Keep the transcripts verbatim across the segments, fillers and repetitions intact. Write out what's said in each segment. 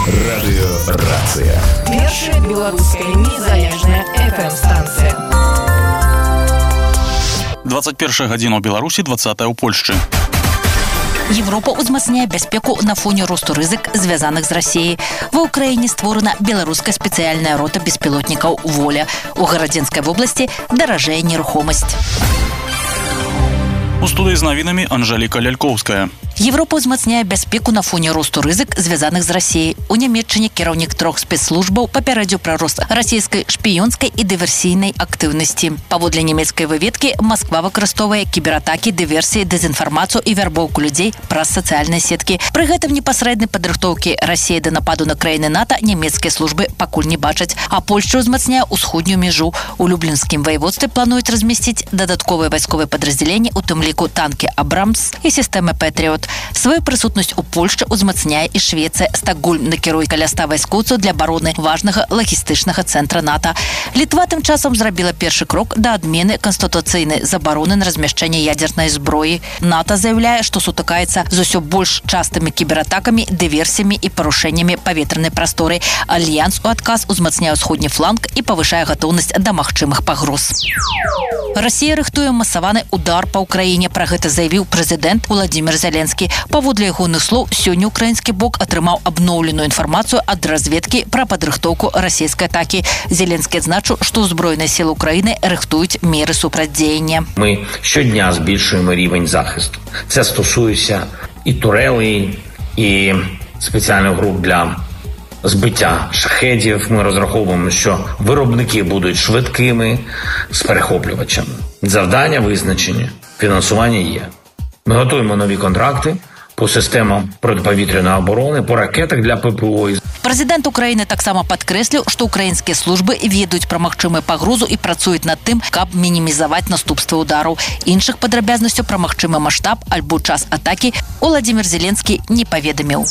Радыёрацыя. Першая беларуская незалежная эф эм-станцыя. двадцать першая гадзіна ў Беларусі, двадцатая ў Польшчы. Европа узмацняе бяспеку на фоне росту рызык, звязаных з Расіяй. Ва Ўкраіне створана беларуская спецыяльная рота беспілотнікаў «Воля». У Гарадзенскай вобласці даражэе нерухомасць. У студыі з навінамі Анжэліка Лялькоўская. Европа узмацняе бяспеку на фоне росту рызык, звязаных з Расіяй. У Нямецчыне кіраўнік трох спецслужбаў папярэдзіў пра рост расійскай шпіёнскай і дыверсійнай актыўнасці. Паводле нямецкай выведкі, Масква выкарыстоўвае кібератакі, дыверсіі, дэзінфармацыю і вярбоўку людзей праз сацыяльныя сеткі. Пры гэтым непасрэднай падрыхтоўкі Расіі да нападу на краіны НАТО нямецкія службы пакуль не бачаць. А Польшча узмацняе ўсходнюю мяжу. У Люблінскім ваеводстве плануюць размясціць дадатковыя вайсковыя падраздзяленні, у тым ліку танкі «Абрамс» і сістэмы «Пэтріот». Сваю прысутнасць у Польшчы узмацняе і Швецыя. Стакгольм накіруе каля ста вайскоўцаў для абароны важнага лагістычнага цэнтра НАТО. Літва тым часам зрабіла першы крок да адмены канстытуцыйнай забароны на размяшчэнне ядзернай зброі. НАТО заяўляе, што сутыкаецца з усё больш частымі кібератакамі, дыверсіямі і парушэннямі паветранай прасторы. Альянс у адказ узмацняе ўсходні фланг і павышае гатоўнасць да магчымых пагроз. Расія рыхтуе масаваны удар па Ўкраіне. Пра гэта заявіў прэзідэнт Уладзімір Зеленскі. Паводле ягоных слоў, сёння ўкраінскі бок атрымаў абноўленую інфармацыю ад разведкі пра падрыхтоўку расійскай атакі. Зеленскі адзначыў, што Збройныя сілы Ўкраіны рыхтуюць меры супрацьдзеяння. Ми щодня збільшуємо рівень захисту. Це стосується і турелей, і спеціальних груп для збиття шахедів. Ми розраховуємо, що виробники будуть швидкими з перехоплювачами. Завдання визначені, фінансування є. Ми готуємо нові контракти по системам протиповітряної оборони, по ракетах для ППО. Прэзідэнт Украіны таксама падкрэсліў, што ўкраінскія службы ведаюць пра магчымую пагрозу і працуюць над тым, каб мінімізаваць наступствы ўдараў. Іншых падрабязнасцяў пра магчымы маштаб альбо час атакі Уладзімір Зеленскі не паведаміў.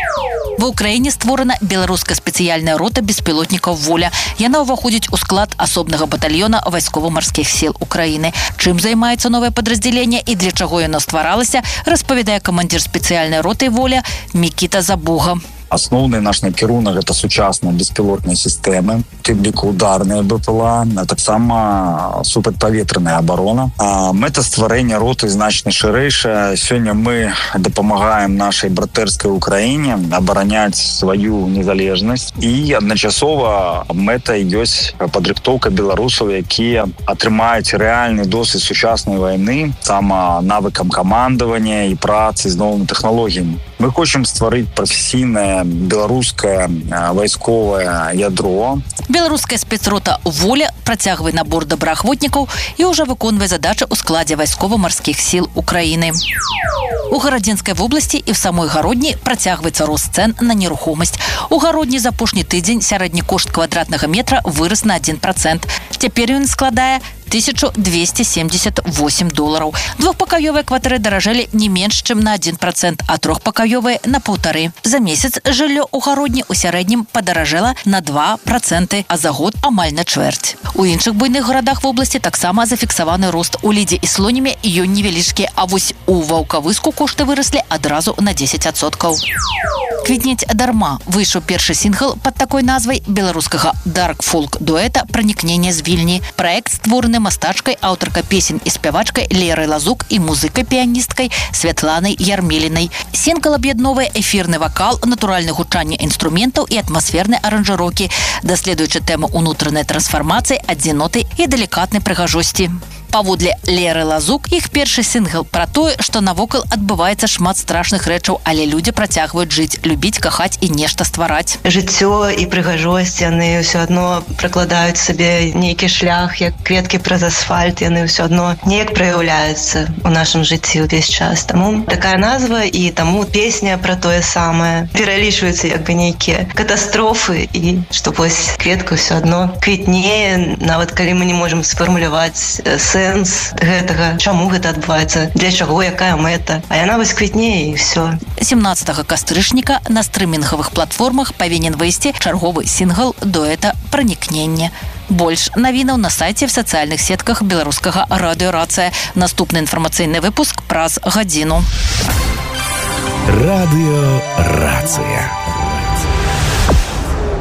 Ва Ўкраіне створана беларуская спецыяльная рота беспілотнікаў «Воля». Яна ўваходзіць у склад асобнага батальёна вайскова-марскіх сіл Украіны. Чым займаецца новае падраздзяленне і для чаго яно стваралася, распавядае камандзір спецыяльнай роты «Воля» Мікіта Забуга. Асноўны наш накірунак – гэта сучасныя беспілотныя сістэмы, тым ліку ударныя БПЛА, а таксама супрацьпаветраная абарона. А мэта стварэння роты значна шырэйшая. Сёння мы дапамагаем нашай братэрскай Украіне абараняць сваю незалежнасць. І адначасова мэтай ёсць падрыхтоўка беларусаў, якія атрымаюць рэальны досвед сучаснай вайны, сама навыкам камандавання і працы з новымі тэхналогіямі. Мы хочам стварыць прафесійнае беларускае вайсковае ядро. Беларуская спецрота «Воля» працягвае набор добраахвотнікаў і ўжо выконвае задачы ў складзе вайскова-марскіх сіл Украіны. У Гарадзенскай вобласці і в самой Гародні працягваецца рост цэн на нерухомасць. У Гародні за апошні тыдзень сярэдні кошт квадратнага метра вырас на адзін працэнт. Цяпер ён складае тысячу двести семьдесят восемь долараў. Двухпакаёвыя кватэры даражэлі не менш, чым на адзін працэнт, а трохпакаёвыя на паўтары. За месяц жыллё ў Гародні ў сярэднім падаражэла на два працэнты, а за год амаль на чвэрць. У іншых буйных гарадах вобласці таксама зафіксаваны рост. У Лідзе і Слоніме ён невялічкі, а вось у Ваўкавыску кошты выраслі адразу на дзесяць адсоткаў. «Квітнець дарма» выйшаў першы сінгл пад такой назвай беларускага дарк-фолк-дуэта «Пранікненне з Вільні». Праект створаны мастачкай, аўтаркай песень і спявачкай Лерай Лазук і музыкай-піяністкай Святланай Ярмелінай. Сінгл аб'ядноўвае эфірны вакал, натуральнае гучанне інструментаў і атмасфернай аранжыроўкі, даследуючы тэму ўнутранай трансфармацыі, адзіноты і далікатнай прыгажосці. Паводле Леры Лазук, іх першы сінгл пра тое, што навокал адбываецца шмат страшных рэчаў, але людзі працягваюць жыць, любіць, кахаць і нешта ствараць. Жыццё і прыгажосць, яны ўсё адно пракладаюць сабе нейкі шлях, як кветкі праз асфальт, яны ўсё адно неяк праяўляюцца ў нашым жыцці ўвесь час. Таму такая назва і таму песня пра тое самае. Пералічваюцца як бы нейкія катастрофы і што вось кветка ўсё адно квітнее, нават калі мы не можам сфармуляваць сэнс гэтага, чаму гэта адбываецца, для чаго, якая мэта. А яна вось квітнее і ўсё. сямнаццатага кастрычніка на стрымінгавых платформах павінен выйсці чарговы сінгл дуэта «Пранікненне». Больш навінаў на сайце в сацыяльных сетках беларускага радыёрацыя. Наступны інфармацыйны выпуск праз гадзіну. Радыёрацыя.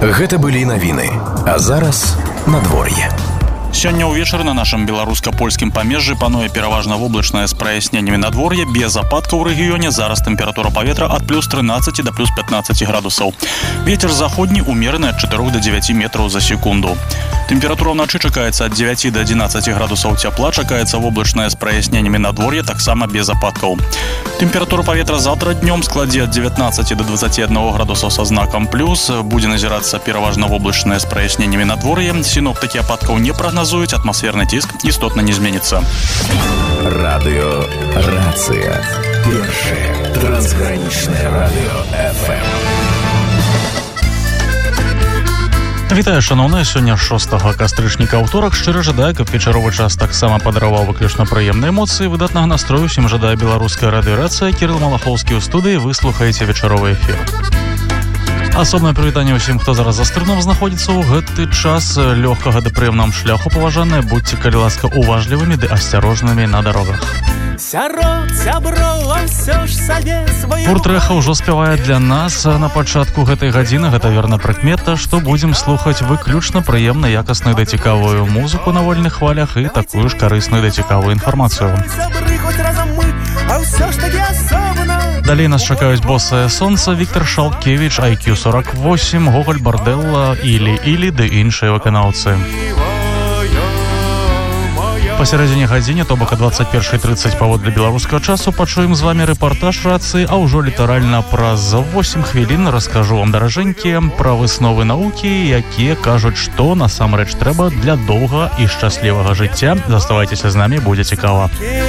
Гэта былі навіны. А зараз надвор'е. Сёння ўвечары на нашым беларуска-польскім памежжы пануе пераважна воблачнае з праясненнямі надвор'е, без ападкаў у рэгіёне. Зараз тэмпература паветра ад плюс трынаццаці да плюс пятнаццаці градусаў. Вецер заходні умераны ад чатырох да дзевяці метраў за секунду. Тэмпература ўначы чакаецца ад дзевяці да адзінаццаці градусаў цяпла, чакаецца воблачнае з праясненнямі надвор'е, таксама без ападкаў. Тэмпература паветра заўтра днём складзе ад дзевятнаццаці да дваццаці аднаго градусаў са знакам плюс. Будзе назірацца пераважна воблачнае з праясненнямі надвор'е. Сіноптыкі ападкаў не прагназуюць, атмасферны ціск істотна не зменіцца. Радыё Рацыя. Першае трансгранічнае радыё эф эм. Вітаю, шановныя, сёння шостага кастрычніка аўторак. Шчыра жадаю, каб вечаровы час таксама падараваў выключна прыемныя эмоцыі. Выдатнага настрою усім жадае беларуская радыёрацыя. Кірыл Малахоўскі ў студыі. Вы слухаеце вечаровы эфір. Асобнае прывітанне ўсім, хто зараз за стрыном знаходзіцца ў гэты час лёгкага ды прыемнаму шляху, паважаныя. Будьце, калі ласка, уважлівымі ды асцярожнымі на дарогах. Гурт Рэха ўжо спявае для нас на пачатку гэтай гадзіны. Гэта верна прыкмета, што будзем слухаць выключна прыемна, якасную ды цікавую музыку на вольных хвалях і такую ж карысную ды цікавую інфармацыю. Далей нас чакаюць Босае сонца, Віктор Шалкевіч, ай кью сорок восемь, Гоголь Барделла, Ілі-Ілі ды іншыя выканаўцы. Пасярэдзіне гадзіне, то бок о двадцать первой тридцать паводле беларускага часу, пачуем з вами рэпартаж рацыі, а ўжо літаральна праз восемь хвілін раскажу вам, даражэнькія, пра высновы навукі, якія кажуць, што насамрэч трэба для доўга і шчаслівага жыцця. Заставайцеся з намі, будзе цікава.